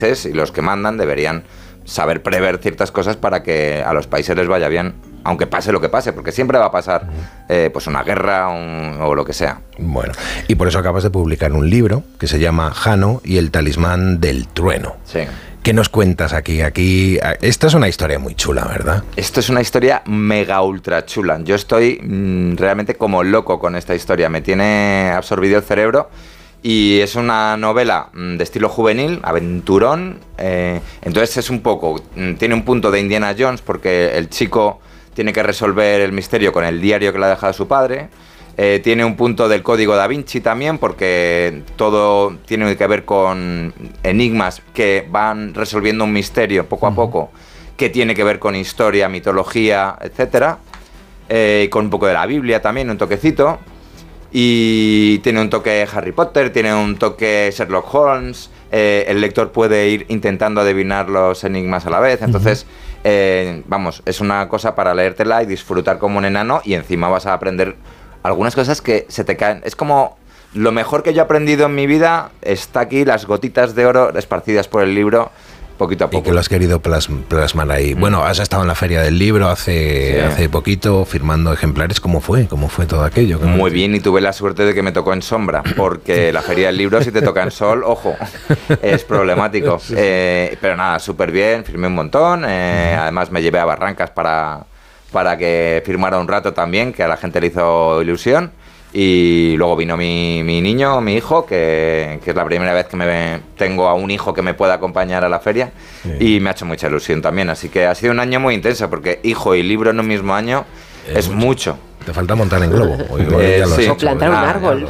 y los que mandan deberían saber prever ciertas cosas para que a los países les vaya bien, aunque pase lo que pase, porque siempre va a pasar pues una guerra o lo que sea. Bueno, y por eso acabas de publicar un libro que se llama Jano y el talismán del trueno. Sí. ¿Qué nos cuentas aquí? Esta es una historia muy chula, ¿verdad? Esto es una historia mega ultra chula. Yo estoy realmente como loco con esta historia. Me tiene absorbido el cerebro. Y es una novela de estilo juvenil, aventurón. Entonces es un poco... Tiene un punto de Indiana Jones porque el chico tiene que resolver el misterio con el diario que le ha dejado su padre. Tiene un punto del Código Da Vinci también, porque todo tiene que ver con enigmas que van resolviendo un misterio poco a poco, que tiene que ver con historia, mitología, etcétera. Con un poco de la Biblia también, un toquecito. Y tiene un toque Harry Potter, tiene un toque Sherlock Holmes. El lector puede ir intentando adivinar los enigmas a la vez. Entonces, vamos, es una cosa para leértela y disfrutar como un enano, y encima vas a aprender algunas cosas que se te caen. Es como lo mejor que yo he aprendido en mi vida está aquí, las gotitas de oro esparcidas por el libro, poquito a poco. Y que lo has querido plasmar ahí. Bueno, has estado en la Feria del Libro hace poquito firmando ejemplares. ¿Cómo fue todo aquello? Muy bien, y tuve la suerte de que me tocó en sombra, porque la Feria del Libro, si te toca en sol, ojo, es problemático. Pero nada, súper bien, firmé un montón. Además me llevé a Barrancas para que firmara un rato también, que a la gente le hizo ilusión. Y luego vino mi niño, mi hijo, que es la primera vez que tengo a un hijo que me pueda acompañar a la feria, y me ha hecho mucha ilusión también. Así que ha sido un año muy intenso, porque hijo y libro en un mismo año es mucho. Te falta montar en globo. O plantar un árbol.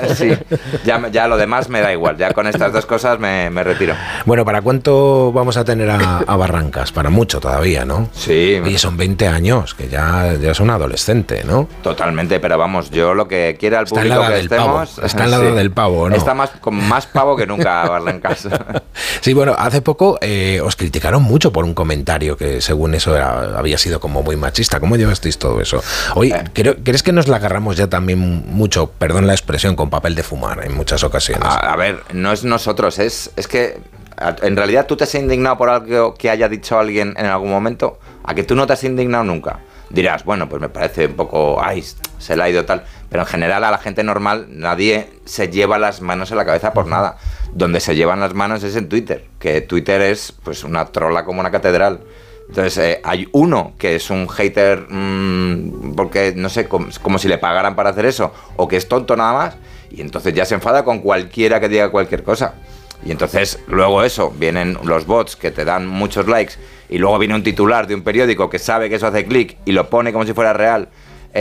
Ya lo demás me da igual. Ya con estas dos cosas me retiro. Bueno, ¿para cuánto vamos a tener a Barrancas? Para mucho todavía, ¿no? Sí. Y son 20 años, que ya es un adolescente, ¿no? Totalmente, pero vamos, yo lo que quiera al público que estemos... Está en la edad del pavo, ¿no? Está con más pavo que nunca Barrancas. Sí, bueno, hace poco os criticaron mucho por un comentario que según eso había sido como muy machista. ¿Cómo llevasteis todo eso? Hoy... ¿Crees que nos la agarramos ya también mucho, perdón la expresión, con papel de fumar en muchas ocasiones? A ver, no es nosotros, es que en realidad tú te has indignado por algo que haya dicho alguien en algún momento, a que tú no te has indignado nunca. Dirás, bueno, pues me parece un poco, se le ha ido tal, pero en general a la gente normal nadie se lleva las manos en la cabeza por nada. Donde se llevan las manos es en Twitter, que Twitter es pues una trola como una catedral. Entonces hay uno que es un hater porque no sé, como si le pagaran para hacer eso, o que es tonto nada más, y entonces ya se enfada con cualquiera que diga cualquier cosa. Y entonces luego eso, vienen los bots que te dan muchos likes, y luego viene un titular de un periódico que sabe que eso hace clic y lo pone como si fuera real.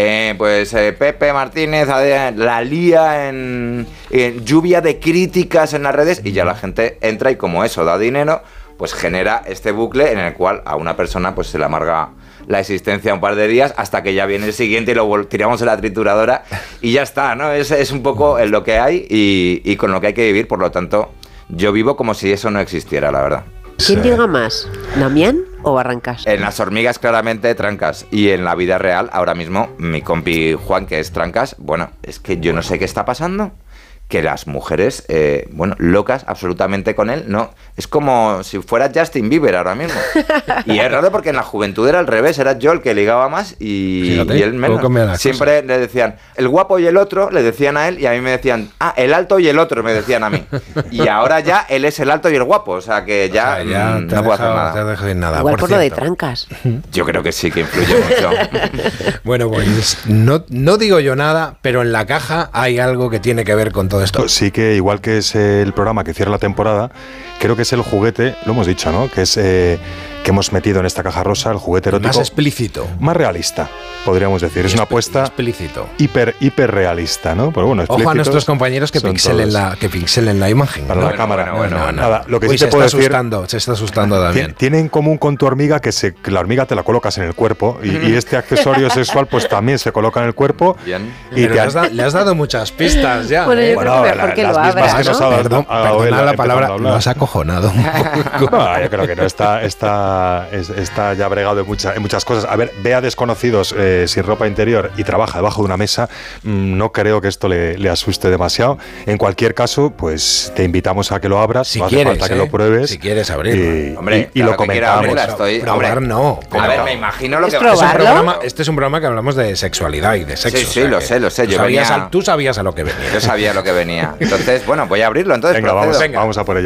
Pepe Martínez la lía en lluvia de críticas en las redes, y ya la gente entra, y como eso da dinero, pues genera este bucle en el cual a una persona pues se le amarga la existencia un par de días, hasta que ya viene el siguiente y lo tiramos en la trituradora y ya está, ¿no? Es un poco lo que hay y con lo que hay que vivir. Por lo tanto, yo vivo como si eso no existiera, la verdad. ¿Quién llega más, Damián o Barrancas? En las hormigas claramente Trancas, y en la vida real ahora mismo mi compi Juan, que es Trancas. Bueno, es que yo no sé qué está pasando, que las mujeres, locas absolutamente con él, no, es como si fuera Justin Bieber ahora mismo. Y es raro porque en la juventud era al revés, era yo el que ligaba más y él menos. Siempre le decían, el guapo y el otro, le decían a él, y a mí me decían, el alto y el otro, me decían a mí. Y ahora ya él es el alto y el guapo, o sea que ya no puedo hacer nada. Te dejo sin nada. Igual por lo de Trancas. Yo creo que sí, que influye mucho. Bueno, pues no digo yo nada, pero en la caja hay algo que tiene que ver con todo esto. Sí, que igual que es el programa que cierra la temporada, creo que es el juguete, lo hemos dicho, ¿no? Que es que hemos metido en esta caja rosa, el juguete erótico más explícito, más realista, podríamos decir. Es una apuesta explícito, hiper realista, ¿no? Pero bueno, ojo a nuestros compañeros que pixelen la imagen para la cámara. Bueno. Nada, lo que sí te puedo decir, se está asustando también. Tiene en común con tu hormiga que la hormiga te la colocas en el cuerpo y este accesorio sexual pues también se coloca en el cuerpo. Bien. Y le has dado muchas pistas ya. Bueno, mejor que lo abras, que nos ha dado, perdona la palabra, lo has acojonado. No, yo creo que no está está ya bregado en muchas cosas. A ver, ve a desconocidos sin ropa interior y trabaja debajo de una mesa, no creo que esto le asuste demasiado. En cualquier caso, pues te invitamos a que lo abras, si no hace quieres, falta que lo pruebes. Si quieres abrirlo. Hombre, y claro lo comentamos. Probar no. A ver, me imagino lo que este es un programa que hablamos de sexualidad y de sexo. Sí, lo sé. Tú sabías a lo que venía. Yo sabía lo que venía. Entonces, bueno, voy a abrirlo. Entonces, venga, vamos a por ello.